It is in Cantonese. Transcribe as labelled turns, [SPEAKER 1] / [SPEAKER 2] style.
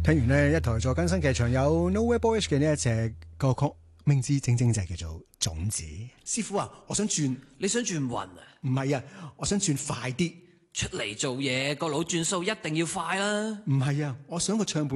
[SPEAKER 1] 聽完呢一台座更新劇場有 Nowhere Boys 嘅呢一隻歌曲，名字正正就係叫做種子。
[SPEAKER 2] 師傅啊，我想轉，
[SPEAKER 3] 你想轉運啊？
[SPEAKER 2] 唔係啊，我想轉快啲。
[SPEAKER 3] 出嚟做嘢個腦轉數一定要快啦。
[SPEAKER 2] 唔係啊，我想個唱片